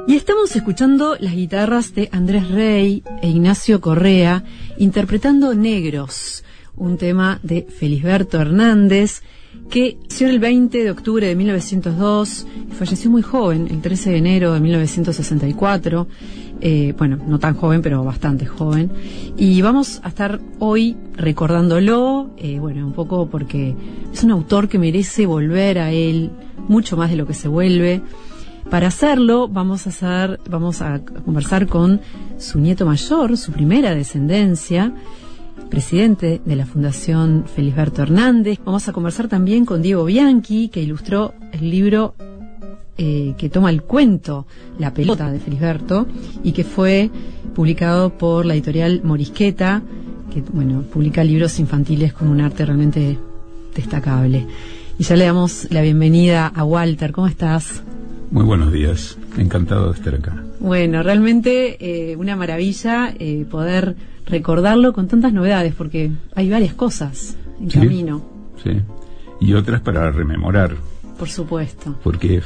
Y estamos escuchando las guitarras de Andrés Rey e Ignacio Correa interpretando Negros, un tema de Felisberto Hernández, que nació el 20 de octubre de 1902 y falleció muy joven, el 13 de enero de 1964. Bueno, no tan joven, pero bastante joven. Y vamos a estar hoy recordándolo, un poco porque es un autor que merece volver a él mucho más de lo que se vuelve. Para hacerlo, vamos a conversar con su nieto mayor, su primera descendencia, presidente de la Fundación Felisberto Hernández. Vamos a conversar también con Diego Bianchi, que ilustró el libro que toma el cuento La pelota de Felisberto y que fue publicado por la editorial Morisqueta, que publica libros infantiles con un arte realmente destacable. Y ya le damos la bienvenida a Walter. ¿Cómo estás? Muy buenos días, encantado de estar acá. Bueno, realmente una maravilla poder recordarlo con tantas novedades, porque hay varias cosas en camino. Sí, y otras para rememorar. Por supuesto. Porque